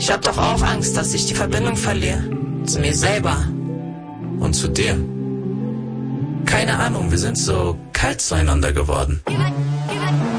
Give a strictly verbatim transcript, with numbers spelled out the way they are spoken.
Ich hab doch auch Angst, dass ich die Verbindung verliere. Zu mir selber. Und zu dir. Keine Ahnung, wir sind so kalt zueinander geworden. Give it, give it.